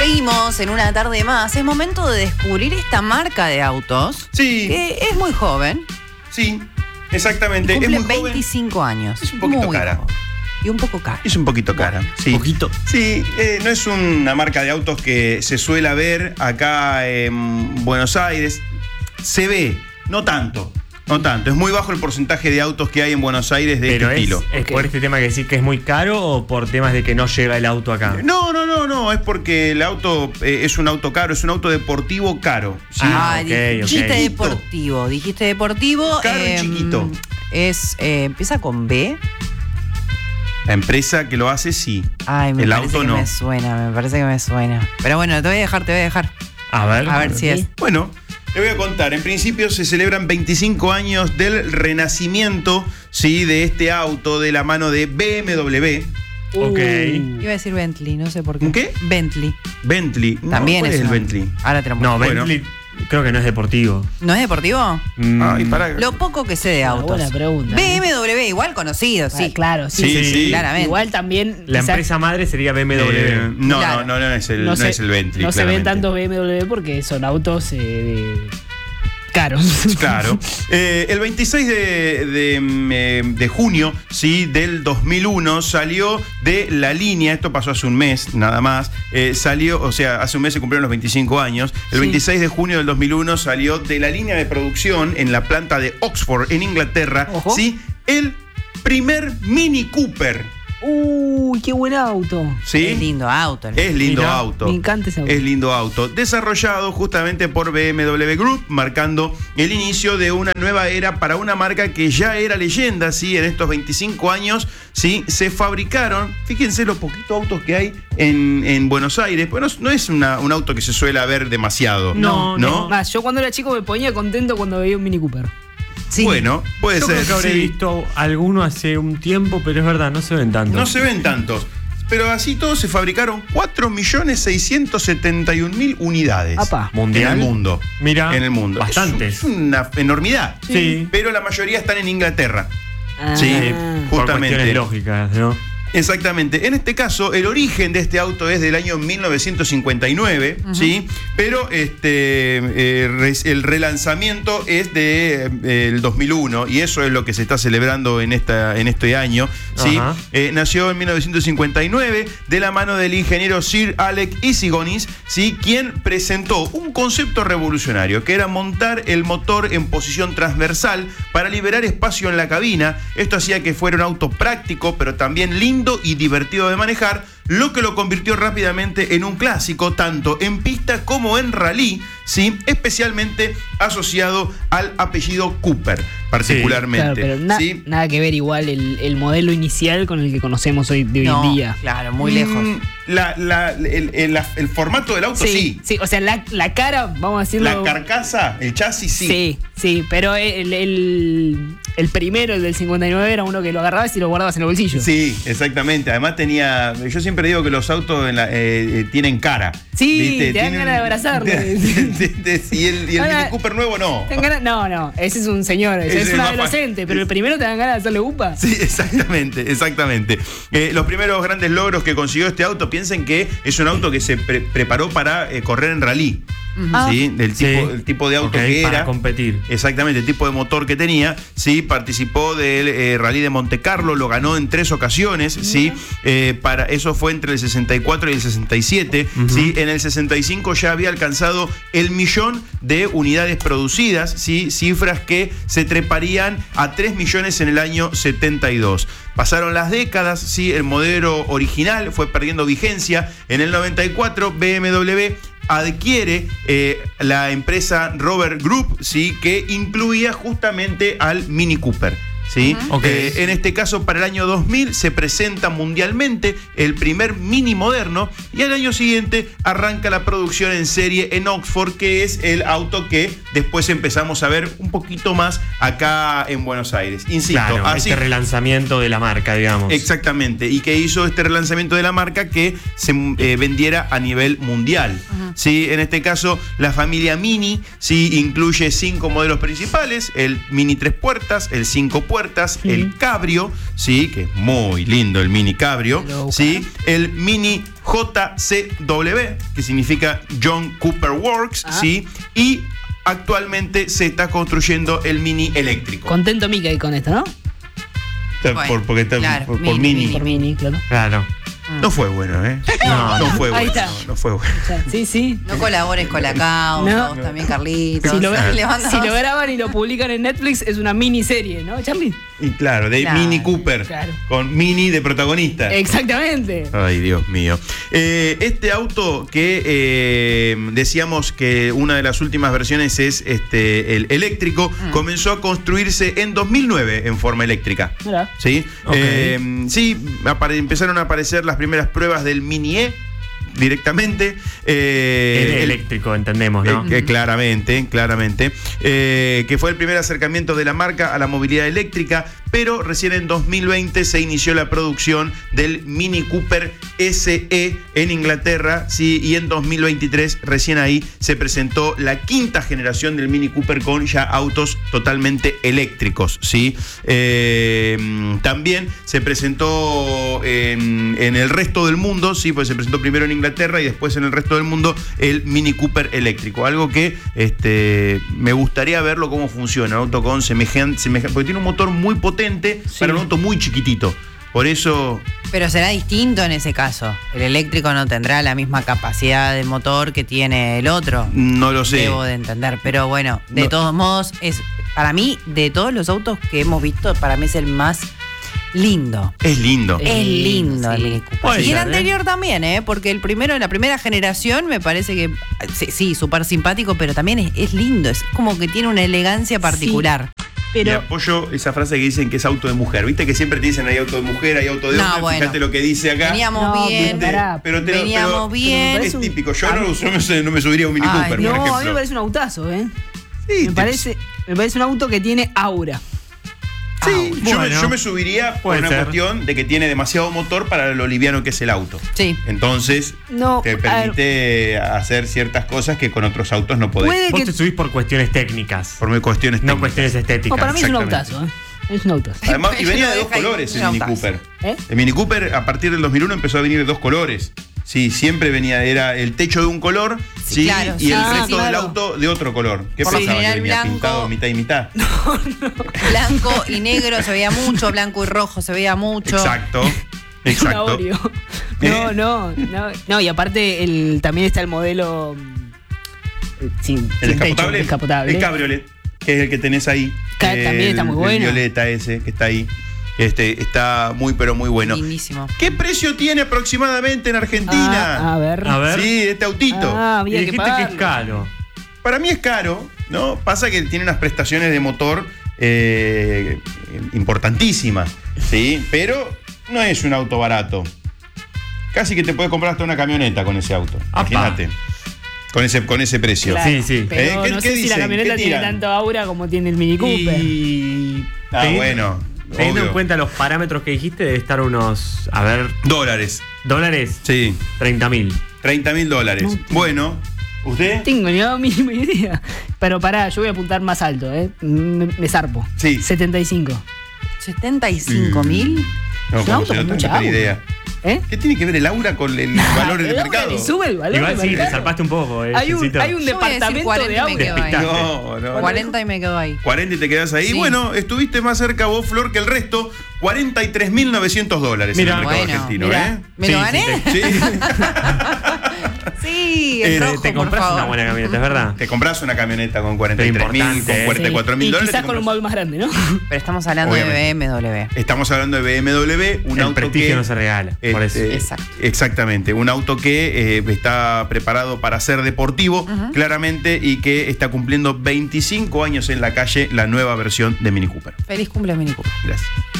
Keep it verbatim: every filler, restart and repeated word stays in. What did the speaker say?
Seguimos en una tarde más. Es momento de descubrir esta marca de autos. Sí. Que es muy joven. Sí, exactamente. Cumple es muy veinticinco joven. años. Es un poquito muy cara. joven. Y un poco cara. Es un poquito cara. Sí. Un poquito. Sí, eh, no es una marca de autos que se suele ver acá en Buenos Aires. Se ve, no tanto. No tanto, es muy bajo el porcentaje de autos que hay en Buenos Aires de Pero este es, estilo. ¿es por este tema que decís que es muy caro o por temas de que no llega el auto acá? No, no, no, no, es porque el auto eh, es un auto caro, es un auto deportivo caro. ¿sí? Ah, ok, dijiste ok. deportivo. Dijiste deportivo. Caro y eh, chiquito. Es, eh, empieza con B. La empresa que lo hace, sí. Ay, me el parece auto que no. me suena, me parece que me suena. Pero bueno, te voy a dejar, te voy a dejar. A ver. A ver si es. Bueno, le voy a contar. En principio se celebran veinticinco años del renacimiento, sí, de este auto de la mano de B M W. Ok. Iba a decir Bentley, no sé por qué. ¿Un qué? Bentley. Bentley. No, También ¿cuál es, es el un- Bentley? Ahora te lo No, muestro. Bueno. Bentley creo que no es deportivo. ¿No es deportivo? Mm, Ay, pará. Lo poco que sé de Una autos. buena pregunta. B M W, igual conocido, sí. Ah, claro, sí, Sí, sí. Claramente. Igual también. La quizás empresa madre sería B M W. Eh, no, Claro. no, no, no es el, no no se, es el Bentley. no se ven claramente. tantos B M W porque son autos eh, caros. Claro. Eh, el veintiséis de, de, eh, de junio, sí, del dos mil uno salió de la línea, esto pasó hace un mes nada más, eh, salió, o sea, hace un mes se cumplieron los veinticinco años, el Sí. veintiséis de junio del dos mil uno salió de la línea de producción en la planta de Oxford, en Inglaterra, Ojo. sí, el primer Mini Cooper. Uy, qué buen auto. ¿Sí? Es lindo auto. ¿no? Es lindo Mirá, auto. me encanta ese auto. Es lindo auto. Desarrollado justamente por B M W Group, marcando el inicio de una nueva era para una marca que ya era leyenda, ¿sí? En estos veinticinco años, ¿sí? Se fabricaron, fíjense los poquitos autos que hay en, en Buenos Aires. Bueno, no es una- un auto que se suele ver demasiado. No, ¿no? no. Más, yo cuando era chico me ponía contento cuando veía un Mini Cooper. Sí. Bueno, puede Yo ser. creo que habré sí. visto alguno hace un tiempo, pero es verdad, no se ven tanto. No se ven tantos. Pero así todos se fabricaron cuatro millones seiscientos setenta y un mil unidades. Apa. ¿Mundial? En el mundo. Mira, En el mundo. bastantes. Es, un- es una enormidad. Sí. Pero la mayoría están en Inglaterra. Ah. Sí. Por Justamente. cuestiones lógicas, ¿no? Exactamente. En este caso, el origen de este auto es del año mil novecientos cincuenta y nueve, ¿sí? Pero este, eh, res- el relanzamiento es de eh, el dos mil uno y eso es lo que se está celebrando en, esta, en este año, ¿sí? Ajá. Eh, nació en mil novecientos cincuenta y nueve de la mano del ingeniero Sir Alec Isigonis, ¿sí? Quien presentó un concepto revolucionario que era montar el motor en posición transversal para liberar espacio en la cabina. Esto hacía que fuera un auto práctico, pero también lindo y divertido de manejar, lo que lo convirtió rápidamente en un clásico, tanto en pista como en rally, ¿sí? Especialmente asociado al apellido Cooper, particularmente. Claro, pero na- ¿sí? nada que ver igual el, el modelo inicial con el que conocemos hoy de hoy No, en día. claro, muy lejos. Mm, La, la- el, el- la- el formato del auto sí. sí, o sea, la, la cara, vamos a decirlo. La carcasa, el chasis sí. Sí, sí, pero el, el, el primero, el del cincuenta y nueve, era uno que lo agarrabas y lo guardabas en el bolsillo. Sí, exactamente. Además tenía. Yo siempre digo que los autos en la- eh, eh, tienen cara. Sí, te dan Tienen- ganas de abrazarlo. de- de- de- y el, y el Ahora, Mini Cooper nuevo no. ¿Te dan ganas? No, no, ese es un señor, ese Ese es es un más adolescente, fa- pero el primero te dan ganas de hacerle upa. Sí, exactamente, exactamente. Eh, los primeros grandes logros que consiguió este auto, piensen que es un auto que se pre- preparó para eh, correr en rally. ¿Sí? Del tipo, Sí. el tipo de auto Ok, que para era. competir. Exactamente, el tipo de motor que tenía, sí, participó del eh, Rally de Monte Carlo, lo ganó en tres ocasiones, sí, eh, para eso fue entre el sesenta y cuatro y el sesenta y siete, Ujú. sí, en el sesenta y cinco ya había alcanzado el millón de unidades producidas, sí, cifras que se treparían a tres millones en el año setenta y dos. Pasaron las décadas, sí, el modelo original fue perdiendo vigencia. En el noventa y cuatro, B M W adquiere eh, la empresa Rover Group, sí, que incluía justamente al Mini Cooper. ¿Sí? Ujú. Ok. Eh, en este caso, para el año dos mil se presenta mundialmente el primer Mini moderno y al año siguiente arranca la producción en serie en Oxford, que es el auto que después empezamos a ver un poquito más acá en Buenos Aires. Insisto, Claro, así. este relanzamiento de la marca, digamos. Exactamente, y que hizo este relanzamiento de la marca que se eh, vendiera a nivel mundial. ¿Sí? En este caso, la familia Mini, ¿sí? Incluye cinco modelos principales: el Mini tres puertas, el cinco puertas, puertas, el Cabrio, sí, que es muy lindo el Mini Cabrio, sí, el Mini J C W, que significa John Cooper Works, ah. sí, y actualmente se está construyendo el Mini eléctrico. Contento Mickey con esto, ¿no? Por, Bueno, porque está claro, por, por mini, mini. Por Mini, claro. Claro. No fue bueno, ¿eh? No, No fue Ahí bueno. está. No, no fue bueno. Sí, sí. No colabores con la causa, No. vos también, Carlitos. Si lo, Le mandamos- si lo graban y lo publican en Netflix, es una miniserie, ¿no, Charlie? Y claro, de Claro. Mini Cooper. Claro. Con Mini de protagonista. Exactamente. Ay, Dios mío. Eh, este auto que eh, decíamos que una de las últimas versiones es este el eléctrico, Mm. comenzó a construirse en dos mil nueve en forma eléctrica. Mirá. ¿Sí? Ok. Eh, sí, apare- empezaron a aparecer las primeras pruebas del Mini E directamente. Eh, El el- eléctrico, entendemos, ¿no? Eh, que claramente, claramente. Eh, que fue el primer acercamiento de la marca a la movilidad eléctrica, pero recién en dos mil veinte se inició la producción del Mini Cooper S E en Inglaterra, sí, y en dos mil veintitrés recién ahí se presentó la quinta generación del Mini Cooper con ya autos totalmente eléctricos, sí. Eh, también se presentó en, en el resto del mundo, sí, pues se presentó primero en Inglaterra y después en el resto del mundo el Mini Cooper eléctrico, algo que este, me gustaría verlo cómo funciona, un auto con semejante, semejante, porque tiene un motor muy potente Sí. para un auto muy chiquitito. Por eso, Pero será distinto en ese caso. El eléctrico no tendrá la misma capacidad de motor que tiene el otro. no lo sé. Debo de entender. Pero bueno, de No. todos modos, es para mí, de todos los autos que hemos visto, para mí es el más lindo. Es lindo. Es Es lindo lindo, el sí. Mini Cooper. Puede Y el ser, ¿eh? anterior también, ¿eh? Porque el primero, la primera generación, me parece que sí, sí, súper simpático, pero también es, es lindo. Es como que tiene una elegancia particular. Y Pero apoyo esa frase que dicen que es auto de mujer. Viste que siempre te dicen hay auto de mujer, hay auto de No, hombre. bueno. Fíjate lo que dice acá. Veníamos No, bien. pero pará. Pero te lo- Veníamos pero- bien. Es típico. Yo no, no me, no me subiría a un Mini Ay, Cooper, no, por no, a mí ejemplo. me parece un autazo, ¿eh? Sí, Me te- parece, me parece un auto que tiene aura. Sí, yo, me, Bueno. yo me subiría por Puede una ser. cuestión de que tiene demasiado motor para lo liviano que es el auto. Sí. Entonces, No, te a ver. permite hacer ciertas cosas que con otros autos no podés. Puede Vos que. te subís por cuestiones técnicas, Por cuestiones no técnicas. cuestiones estéticas. No, para mí es un exactamente. autazo, ¿eh? Es un autazo. Además, y Yo venía lo de dos dejo ahí, colores el un Mini autazo. Cooper. ¿Eh? El Mini Cooper a partir del dos mil uno empezó a venir de dos colores. Sí, siempre venía, era el techo de un color, Sí, sí, claro, y sí, el sí, resto sí, del claro. auto de otro color. ¿Qué Por lo pasaba? Que general venía blanco. pintado mitad y mitad. Blanco y negro se veía mucho, blanco y rojo se veía mucho. Exacto. Es un Exacto. Oreo. ¿Eh? No, no, no. No, y aparte el, también está el modelo. mm, Sin, El sin techo, descapotable. descapotable. El cabriolet, que es el que tenés ahí. Ca- también está muy El- bueno. El violeta ese que está ahí. Este, está muy, pero muy bueno. Lindísimo. ¿Qué precio tiene aproximadamente en Ah, Argentina? a ver. A ver. Sí, este autito. Ah, Y había que dijiste que es pagarlo. caro. Para mí es caro, ¿no? Pasa que tiene unas prestaciones de motor eh, importantísimas, ¿sí? Pero no es un auto barato. Casi que te puedes comprar hasta una camioneta con ese auto. Apa. Imagínate. Con ese, con ese precio. Claro, Sí, sí. Pero ¿Eh? ¿Qué- no qué sé si la dicen? camioneta ¿Qué tiene tiran? tanto aura como tiene el Mini Cooper. Y Ah, teniendo- bueno. Teniendo obvio. en cuenta los parámetros que dijiste, debe estar unos, a ver, Dólares. dólares, Sí. treinta mil. treinta mil dólares. No, Bueno, ¿usted? Tengo ni la mínima idea. Pero pará, yo voy a apuntar más alto, ¿eh? Me, me zarpo. Sí. setenta y cinco. ¿setenta y cinco mil? No, Es un como auto si no con tengo mucha ni aura. idea. ¿Eh? ¿Qué tiene que ver el aura con el valor del El aura mercado? le sube el valor Igual del sí, te mercado. zarpaste un poco. Eh, Hay un, Cecito. hay un Yo voy a decir departamento cuarenta de y me aura. quedo ahí. Despistaste. No, no. cuarenta y me quedo ahí. cuarenta y te quedas ahí. Sí. Bueno, estuviste más cerca vos, Flor, que el resto. cuarenta y tres mil novecientos dólares Mirá. en el mercado Bueno, argentino, mirá. ¿eh? ¿Me Sí, lo sí, gané? te- Sí. Sí, Eh, el rojo, te por compras favor. una buena camioneta, es verdad. Te compras una camioneta con cuarenta y tres mil, Importante, con ¿eh? cuarenta y cuatro mil y dólares. quizás te con un compras- móvil más grande, ¿no? Pero estamos hablando Obviamente. de B M W. Estamos hablando de B M W, un El auto prestigio que no se regala, por eso. este, Exacto. Exactamente, un auto que eh, está preparado para ser deportivo, claramente, y que está cumpliendo veinticinco años en la calle la nueva versión de Mini Cooper. Feliz cumple, Mini Cooper. Gracias.